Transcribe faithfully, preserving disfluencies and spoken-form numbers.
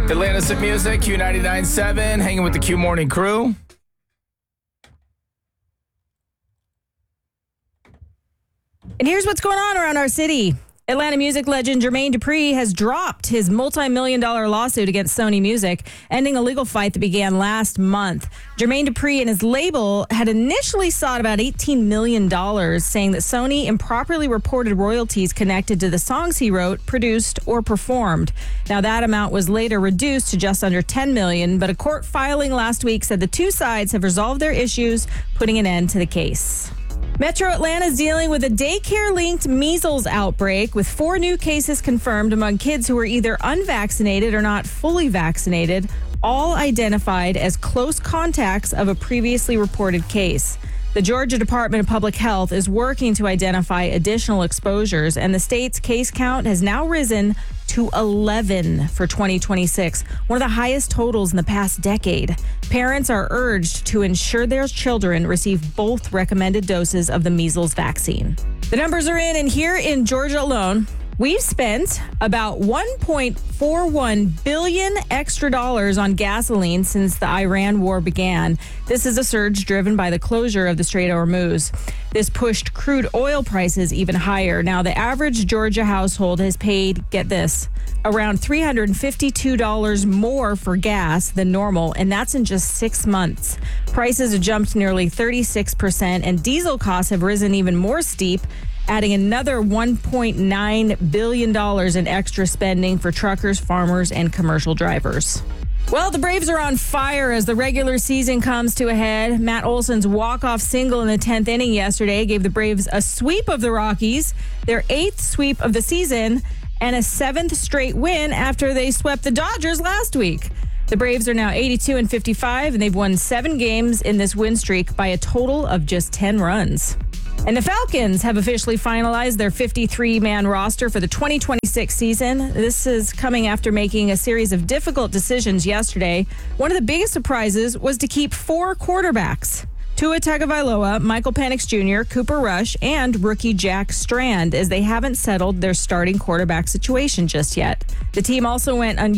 Atlanta's Hit Music, Q ninety-nine point seven, hanging with the Q Morning Crew. And here's what's going on around our city. Atlanta music legend Jermaine Dupri has dropped his multi-million dollar lawsuit against Sony Music, ending a legal fight that began last month. Jermaine Dupri and his label had initially sought about eighteen million dollars, saying that Sony improperly reported royalties connected to the songs he wrote, produced, or performed. Now, that amount was later reduced to just under ten million dollars, but a court filing last week said the two sides have resolved their issues, putting an end to the case. Metro Atlanta is dealing with a daycare-linked measles outbreak, with four new cases confirmed among kids who are either unvaccinated or not fully vaccinated, all identified as close contacts of a previously reported case. The Georgia Department of Public Health is working to identify additional exposures, and the state's case count has now risen to eleven for twenty twenty-six, one of the highest totals in the past decade. Parents are urged to ensure their children receive both recommended doses of the measles vaccine. The numbers are in, and here in Georgia alone, we've spent about one point four one billion dollars extra dollars on gasoline since the Iran war began. This is a surge driven by the closure of the Strait of Hormuz. This pushed crude oil prices even higher. Now, the average Georgia household has paid, get this, around three hundred fifty-two dollars more for gas than normal, and that's in just six months. Prices have jumped nearly thirty-six percent, and diesel costs have risen even more steep, adding another one point nine billion dollars in extra spending for truckers, farmers, and commercial drivers. Well, the Braves are on fire as the regular season comes to a head. Matt Olson's walk-off single in the tenth inning yesterday gave the Braves a sweep of the Rockies, their eighth sweep of the season, and a seventh straight win after they swept the Dodgers last week. The Braves are now eighty-two and fifty-five, and they've won seven games in this win streak by a total of just ten runs. And the Falcons have officially finalized their fifty-three man roster for the twenty twenty-six season. This is coming after making a series of difficult decisions yesterday. One of the biggest surprises was to keep four quarterbacks: Tua Tagovailoa, Michael Penix Junior, Cooper Rush, and rookie Jack Strand, as they haven't settled their starting quarterback situation just yet. The team also went un-